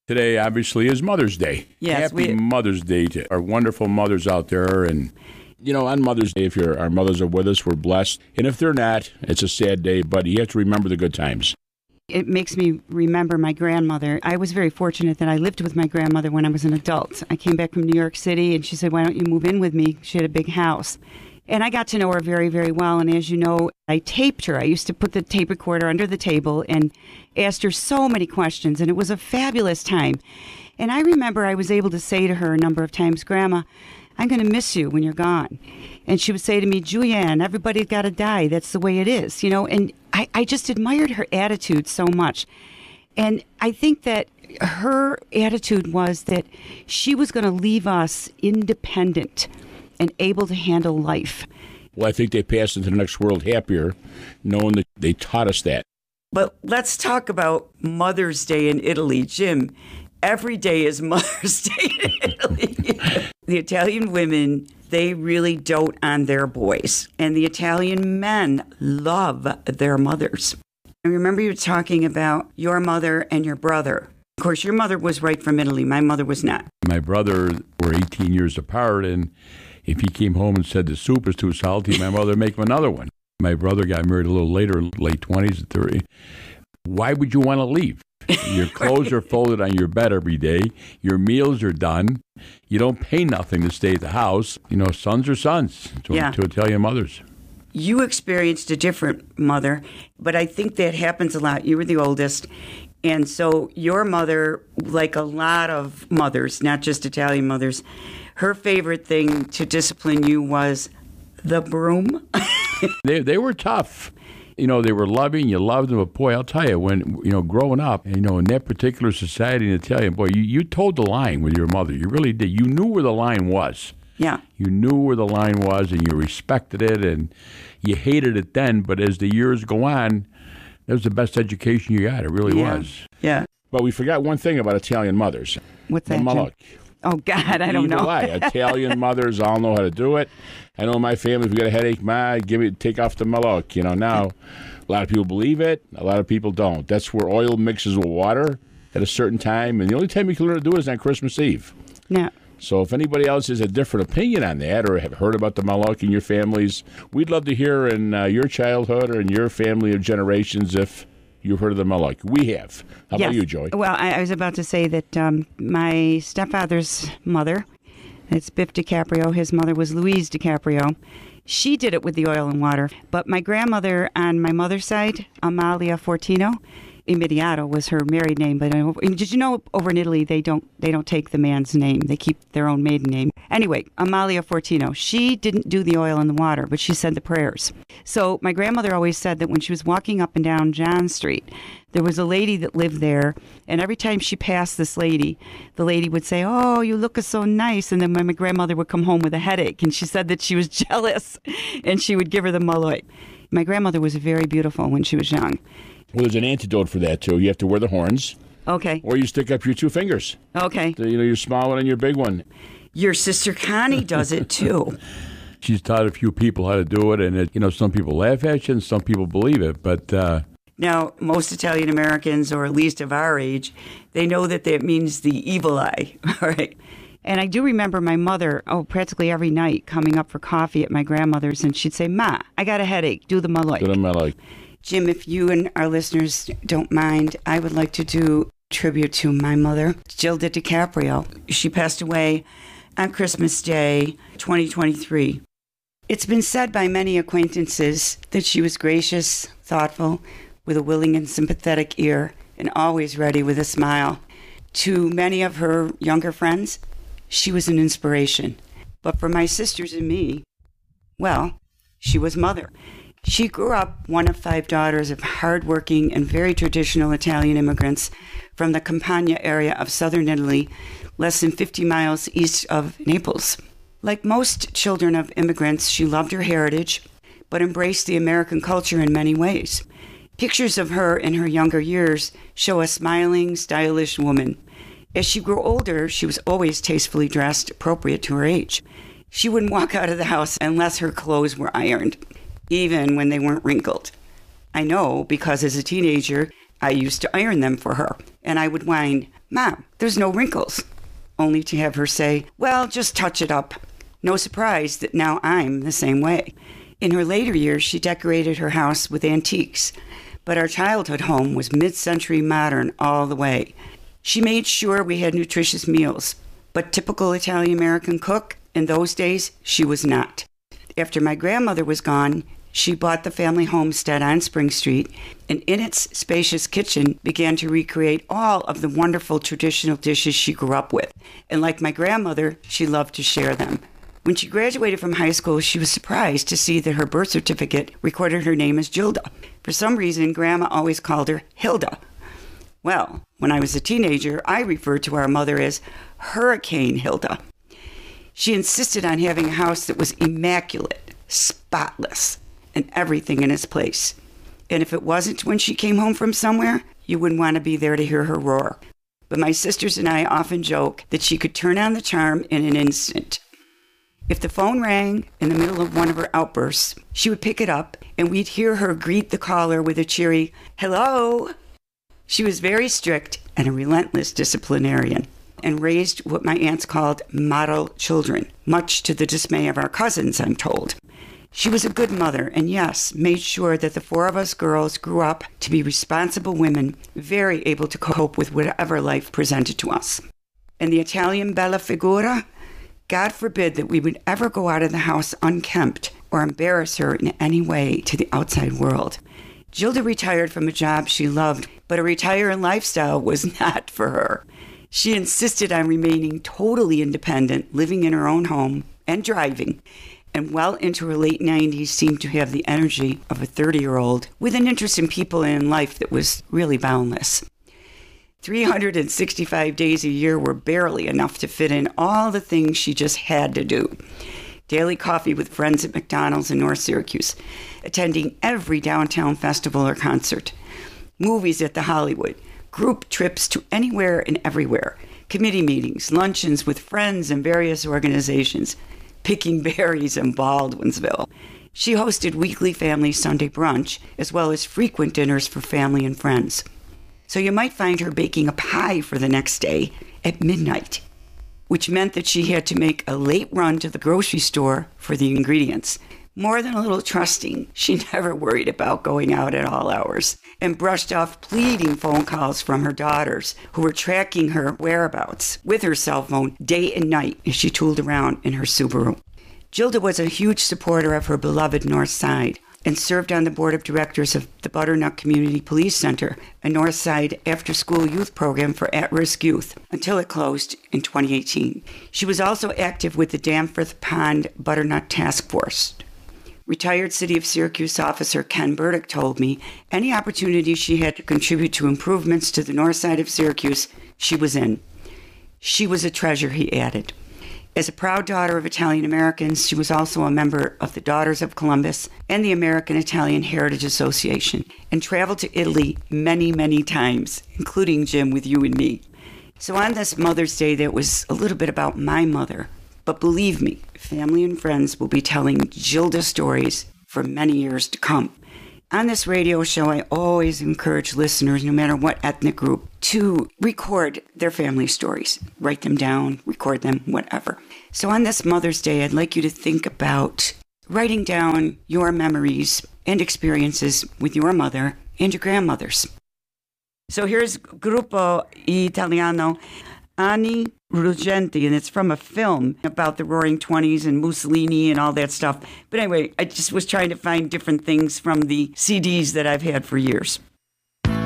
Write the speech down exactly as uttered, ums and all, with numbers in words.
Today, obviously, is Mother's Day. Yes, Happy we... Mother's Day to our wonderful mothers out there. And, you know, on Mother's Day, if your our mothers are with us, we're blessed. And if they're not, it's a sad day, but you have to remember the good times. It makes me remember my grandmother. I was very fortunate that I lived with my grandmother when I was an adult. I came back from New York City, and she said, why don't you move in with me? She had a big house. And I got to know her very, very well. And as you know, I taped her. I used to put the tape recorder under the table and asked her so many questions. And it was a fabulous time. And I remember I was able to say to her a number of times, Grandma, I'm going to miss you when you're gone. And she would say to me, Julianne, everybody's got to die. That's the way it is. You know, and I, I just admired her attitude so much. And I think that her attitude was that she was going to leave us independent and able to handle life. Well, I think they passed into the next world happier, knowing that they taught us that. But let's talk about Mother's Day in Italy. Jim, every day is Mother's Day in Italy. The Italian women, they really dote on their boys. And the Italian men love their mothers. I remember you talking about your mother and your brother. Of course, your mother was right from Italy. My mother was not. My brother were eighteen years apart, and if he came home and said the soup is too salty, my mother would make him another one. My brother got married a little later, late twenties, thirty. Why would you want to leave? Your clothes are folded on your bed every day. Your meals are done. You don't pay nothing to stay at the house. You know, sons are sons to, yeah. to Italian mothers. You experienced a different mother, but I think that happens a lot. You were the oldest. And so your mother, like a lot of mothers, not just Italian mothers, her favorite thing to discipline you was the broom. they they were tough. You know, they were loving. You loved them. But, boy, I'll tell you, when, you know, growing up, you know, in that particular society in Italian, boy, you, you told the line with your mother. You really did. You knew where the line was. Yeah. You knew where the line was, and you respected it, and you hated it then. But as the years go on, that was the best education you got. It really yeah. was. Yeah. But we forgot one thing about Italian mothers. What's that? The malak. Oh, God, I don't Neither know. lie. Italian mothers all know how to do it. I know in my family, if we got a headache, ma, give it, take off the malak. You know, now, a lot of people believe it. A lot of people don't. That's where oil mixes with water at a certain time. And the only time you can learn to do it is on Christmas Eve. Yeah. So if anybody else has a different opinion on that or have heard about the malak in your families, we'd love to hear in uh, your childhood or in your family of generations if you've heard of the malak. We have. How yes. about you, Joy? Well, I, I was about to say that um, my stepfather's mother, it's Biff DiCaprio, his mother was Louise DiCaprio. She did it with the oil and water. But my grandmother on my mother's side, Amalia Fortino, Immediato was her married name. But uh, did you know over in Italy they don't they don't take the man's name; they keep their own maiden name. Anyway, Amalia Fortino, she didn't do the oil and the water, but she said the prayers. So my grandmother always said that when she was walking up and down John Street, there was a lady that lived there, and every time she passed this lady, the lady would say, "Oh, you look so nice," and then my grandmother would come home with a headache, and she said that she was jealous, and she would give her the malloy. My grandmother was very beautiful when she was young. Well, there's an antidote for that, too. You have to wear the horns. Okay. Or you stick up your two fingers. Okay. The, you know, your small one and your big one. Your sister Connie does it, too. She's taught a few people how to do it, and, it, you know, some people laugh at you and some people believe it, but... Uh... Now, most Italian Americans, or at least of our age, they know that that means the evil eye, all right? And I do remember my mother, oh, practically every night coming up for coffee at my grandmother's, and she'd say, "Ma, I got a headache. Do the malloy." Do the malloy. Jim, if you and our listeners don't mind, I would like to do tribute to my mother, Gilda DiCaprio. She passed away on Christmas Day, twenty twenty-three. It's been said by many acquaintances that she was gracious, thoughtful, with a willing and sympathetic ear, and always ready with a smile. To many of her younger friends, she was an inspiration. But for my sisters and me, well, she was mother. She grew up one of five daughters of hardworking and very traditional Italian immigrants from the Campania area of southern Italy, less than fifty miles east of Naples. Like most children of immigrants, she loved her heritage, but embraced the American culture in many ways. Pictures of her in her younger years show a smiling, stylish woman. As she grew older, she was always tastefully dressed, appropriate to her age. She wouldn't walk out of the house unless her clothes were ironed, even when they weren't wrinkled. I know because as a teenager, I used to iron them for her, and I would whine, "Mom, there's no wrinkles," only to have her say, "Well, just touch it up." No surprise that now I'm the same way. In her later years, she decorated her house with antiques, but our childhood home was mid-century modern all the way. She made sure we had nutritious meals, but typical Italian-American cook, in those days, she was not. After my grandmother was gone, she bought the family homestead on Spring Street, and in its spacious kitchen began to recreate all of the wonderful traditional dishes she grew up with. And like my grandmother, she loved to share them. When she graduated from high school, she was surprised to see that her birth certificate recorded her name as Gilda. For some reason, Grandma always called her Hilda. Well, when I was a teenager, I referred to our mother as Hurricane Hilda. She insisted on having a house that was immaculate, spotless, and everything in its place. And if it wasn't when she came home from somewhere, you wouldn't want to be there to hear her roar. But my sisters and I often joke that she could turn on the charm in an instant. If the phone rang in the middle of one of her outbursts, she would pick it up, and we'd hear her greet the caller with a cheery, "Hello." She was very strict and a relentless disciplinarian, and raised what my aunts called model children, much to the dismay of our cousins, I'm told. She was a good mother, and yes, made sure that the four of us girls grew up to be responsible women, very able to cope with whatever life presented to us. And the Italian bella figura? God forbid that we would ever go out of the house unkempt or embarrass her in any way to the outside world. Gilda retired from a job she loved, but a retiring lifestyle was not for her. She insisted on remaining totally independent, living in her own home and driving, and well into her late nineties seemed to have the energy of a thirty-year-old with an interest in people and in life that was really boundless. three hundred sixty-five days a year were barely enough to fit in all the things she just had to do. Daily coffee with friends at McDonald's in North Syracuse, attending every downtown festival or concert, movies at the Hollywood, group trips to anywhere and everywhere, committee meetings, luncheons with friends and various organizations, picking berries in Baldwinsville. She hosted weekly family Sunday brunch, as well as frequent dinners for family and friends. So you might find her baking a pie for the next day at midnight, which meant that she had to make a late run to the grocery store for the ingredients. More than a little trusting, she never worried about going out at all hours and brushed off pleading phone calls from her daughters who were tracking her whereabouts with her cell phone day and night as she tooled around in her Subaru. Gilda was a huge supporter of her beloved North Side and served on the board of directors of the Butternut Community Police Center, a North Side after-school youth program for at-risk youth, until it closed in twenty eighteen. She was also active with the Danforth Pond Butternut Task Force. Retired City of Syracuse officer Ken Burdick told me any opportunity she had to contribute to improvements to the north side of Syracuse, she was in. She was a treasure, he added. As a proud daughter of Italian Americans, she was also a member of the Daughters of Columbus and the American Italian Heritage Association, and traveled to Italy many, many times, including, Jim, with you and me. So on this Mother's Day, that was a little bit about my mother. But believe me, family and friends will be telling Gilda stories for many years to come. On this radio show, I always encourage listeners, no matter what ethnic group, to record their family stories. Write them down, record them, whatever. So on this Mother's Day, I'd like you to think about writing down your memories and experiences with your mother and your grandmothers. So here's Gruppo Italiano Anni Ruggenti, and it's from a film about the Roaring Twenties and Mussolini and all that stuff. But anyway, I just was trying to find different things from the C Ds that I've had for years.